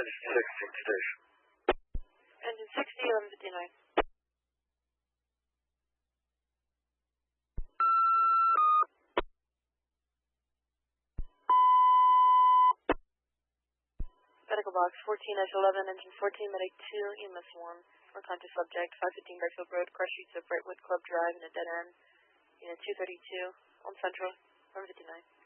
Engine 60 station. Engine 60, 1159. Medical box 14-11, engine 14, medic 2, EMS 1. We're conscious subject, 515 Brickfield Road, Crush Streets of Brightwood Club Drive in a dead end. Unit 232, on Central, 1159.